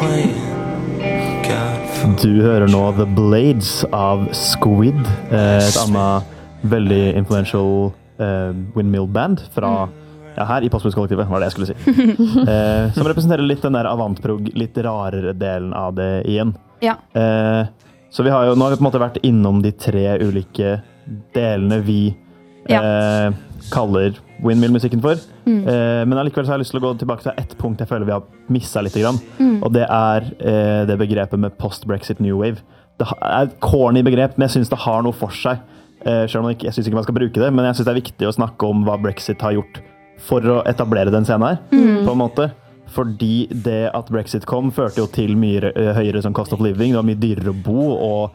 Du hører nå The Blades av Squid, et annet veldig influential windmill band fra her i Postbudskollektivet, var det jeg skulle si. Som representerer litt den der avantprog, litt rarere delen av det igjen. Ja. Så nå har vi på en måte vært innom de 3 ulike delene vi kaller windmill-musikken for. Men allikevel så har jeg lyst til å gå tilbake til et punkt jeg føler vi har misset litt grann. Og det det begrepet med post-Brexit New Wave. Det er et corny begrep, men jeg synes det har noe for seg. Selv om jeg synes ikke man skal bruke det, men jeg synes det er viktig å snakke om hva Brexit har gjort for å etablere den scenen her, på en måte. Fordi det at Brexit kom, førte jo til mye høyere sånn cost of living. Det var mye dyrere å bo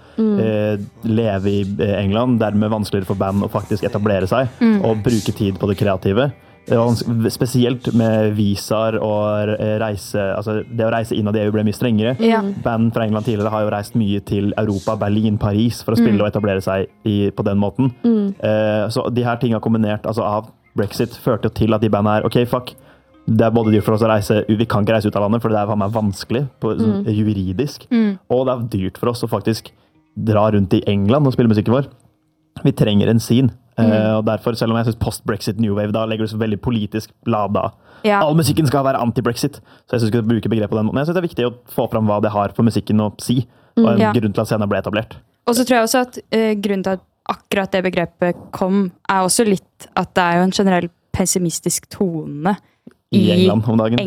og leve i England, dermed vanskeligere for band å faktisk etablere seg og bruke tid på det kreative. Spesielt med visaer og reise, altså det å reise innad i EU ble mye strengere. Band fra England tidligere har jo reist mye til Europa, Berlin, Paris for å spille og etablere seg på den måten. Så de her tingene kombinert altså av Brexit førte jo til at de bandene ok, fuck, det er både dyrt for oss å reise, vi kan ikke reise ut av landet, for det er for meg vanskelig, juridisk, og det er dyrt for oss å faktisk dra rundt i England og spille musikken vår. Vi trenger en scene, og derfor, selv om jeg synes post-Brexit New Wave, da legger det så veldig politisk lada. All musikken skal være anti-Brexit, så jeg synes vi skal bruke begrepet på den måten. Jeg synes det er viktig å få fram hva det har for musikken å si, og en grunn til at scenen ble etablert. Og så tror jeg også at grunnen til at akkurat det begrepet kom, er også litt at det er jo en generell pessimistisk tone i England om dagen.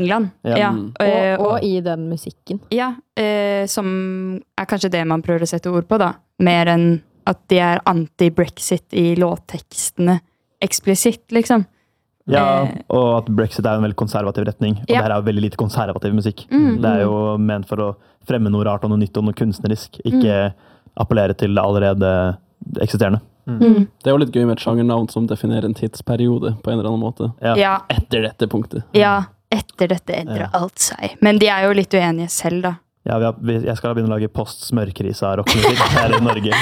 Og i den musikken. Ja, som er kanskje det man prøver å sette ord på da, mer enn at de er anti-Brexit i låttekstene eksplisitt, liksom. Ja, og at Brexit er en veldig konservativ retning, og det her er jo veldig lite konservativ musikk. Det er jo ment for å fremme noe rart og noe nytt og noe kunstnerisk, ikke appellere til det allerede eksisterende. Det er jo litt gøy med et sjangernavn som definerer en tidsperiode på en eller annen måte. Etter dette punktet. Ja, etter dette endrer alt seg. Men de er jo litt uenige selv da. Ja, jeg skal begynne å lage post-smørkrise av rockmusikk her i Norge.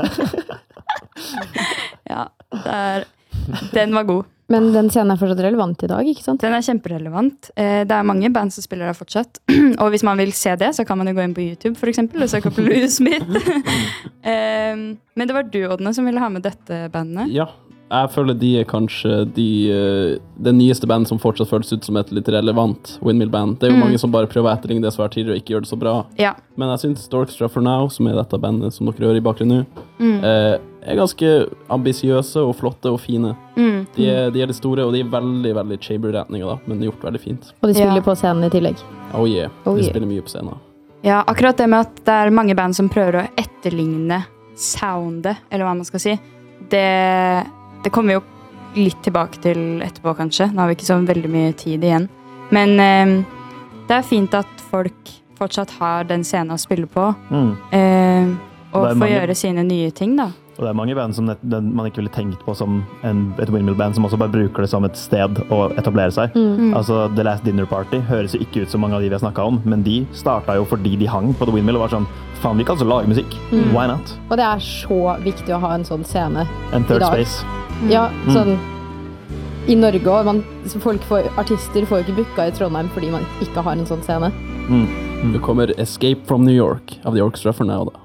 Ja, den var god. Men den scenen er fortsatt relevant i dag, ikke sant? Den er kjemperelevant. Det er mange band som spiller der fortsatt. Og hvis man vil se det, så kan man jo gå inn på YouTube, for eksempel, og søke på Louis Smith. Men det var du, Ådne, som ville ha med dette bandet. Ja, jeg føler de er kanskje den nyeste band som fortsatt føles ut som et litt relevant windmill-band. Det er jo mange som bare prøver å etterligne det som var tidligere og ikke gjør det så bra. Men jeg synes Orchestra for Now, som er dette bandet som dere hører i bakgrunnen nå, er ganske ambisiøse og flotte og fine. De er litt store, og de er veldig, veldig chamber-retninger da, men de er gjort veldig fint. Og de spiller på scenen i tillegg. Oh yeah, de spiller mye på scenen. Ja, akkurat det med at det er mange band som prøver å etterligne soundet, eller hva man skal si, det kommer vi jo litt tilbake til etterpå, kanskje. Nå har vi ikke så veldig mye tid igjen. Men det er fint at folk fortsatt har den scenen å spille på, og få gjøre sine nye ting, da. Og det er mange band som man ikke ville tenkt på som et windmill-band, som også bare bruker det som et sted å etablere seg. Altså, The Last Dinner Party høres jo ikke ut som mange av de vi har snakket om, men de startet jo fordi de hang på The Windmill og var sånn, faen, vi kan altså lage musikk. Why not? Og det er så viktig å ha en sånn scene en third space. Ja, sånn i Norge, og artister får jo ikke booka i Trondheim fordi man ikke har en sånn scene. Det kommer Escape from New York av The Orchestra for Now, da.